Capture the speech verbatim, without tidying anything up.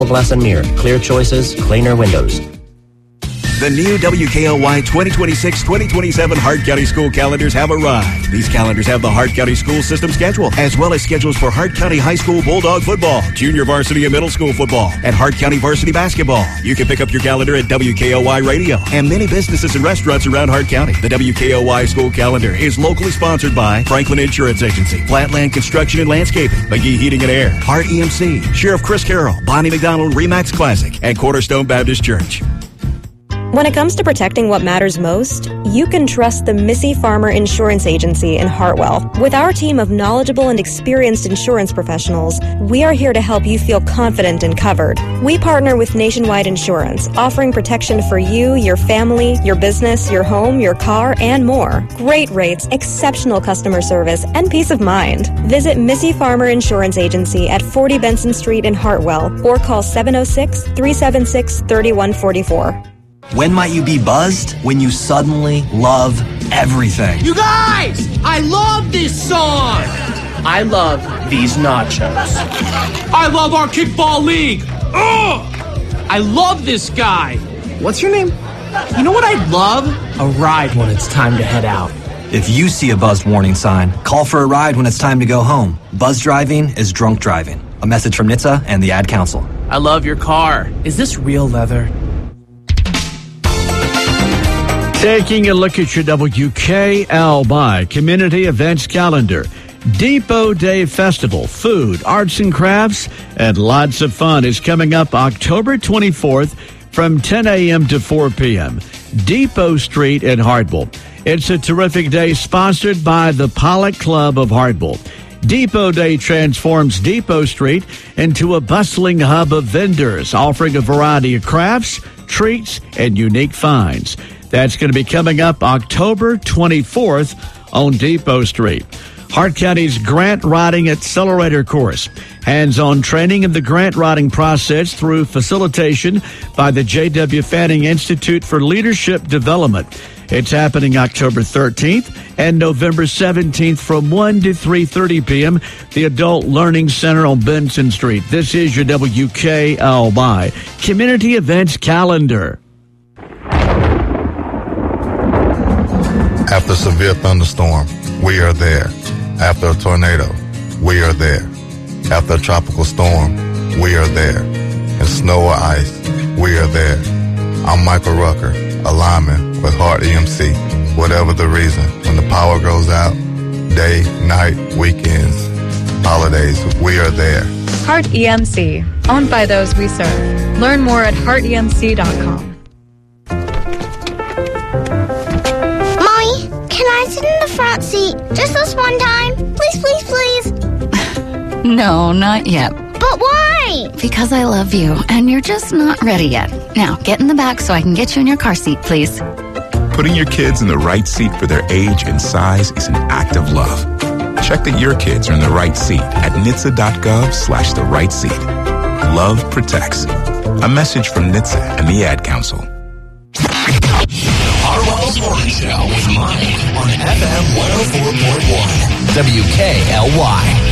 Glass and mirror, clear choices, cleaner windows. The new W K L Y twenty twenty-six twenty twenty-seven Hart County School calendars have arrived. These calendars have the Hart County School System schedule, as well as schedules for Hart County High School Bulldog football, junior varsity and middle school football, and Hart County varsity basketball. You can pick up your calendar at W K L Y Radio and many businesses and restaurants around Hart County. The W K L Y School Calendar is locally sponsored by Franklin Insurance Agency, Flatland Construction and Landscaping, McGee Heating and Air, Hart E M C, Sheriff Chris Carroll, Bonnie McDonald Remax Classic, and Cornerstone Baptist Church. When it comes to protecting what matters most, you can trust the Missy Farmer Insurance Agency in Hartwell. With our team of knowledgeable and experienced insurance professionals, we are here to help you feel confident and covered. We partner with Nationwide Insurance, offering protection for you, your family, your business, your home, your car, and more. Great rates, exceptional customer service, and peace of mind. Visit Missy Farmer Insurance Agency at forty Benson Street in Hartwell or call seven oh six, three seven six, three one four four. When might you be buzzed? When you suddenly love everything. You guys! I love this song! I love these nachos. I love our kickball league! Ugh! I love this guy! What's your name? You know what I'd love? A ride when it's time to head out. If you see a buzzed warning sign, call for a ride when it's time to go home. Buzz driving is drunk driving. A message from N H T S A and the Ad Council. I love your car. Is this real leather? Taking a look at your W K L Y community events calendar. Depot Day Festival, food, arts and crafts, and lots of fun is coming up October twenty-fourth from ten a.m. to four p.m. Depot Street in Hartwell. It's a terrific day sponsored by the Pollock Club of Hartwell. Depot Day transforms Depot Street into a bustling hub of vendors offering a variety of crafts, treats, and unique finds. That's going to be coming up October twenty-fourth on Depot Street. Hart County's Grant Writing Accelerator Course. Hands-on training in the grant writing process through facilitation by the J W. Fanning Institute for Leadership Development. It's happening October thirteenth and November seventeenth from one to three thirty p.m. The Adult Learning Center on Benson Street. This is your W K L Y Community Events Calendar. After a severe thunderstorm, we are there. After a tornado, we are there. After a tropical storm, we are there. In snow or ice, we are there. I'm Michael Rucker, a lineman with Hart E M C. Whatever the reason, when the power goes out, day, night, weekends, holidays, we are there. Hart E M C, owned by those we serve. Learn more at hart e m c dot com. Can I sit in the front seat just this one time? Please, please, please. No, not yet. But why? Because I love you, and you're just not ready yet. Now, get in the back so I can get you in your car seat, please. Putting your kids in the right seat for their age and size is an act of love. Check that your kids are in the right seat at N H T S A dot gov slash the right seat. Love protects. A message from N H T S A and the Ad Council. Hartwell's Morning Show with Mike on F M one oh four point one W K L Y.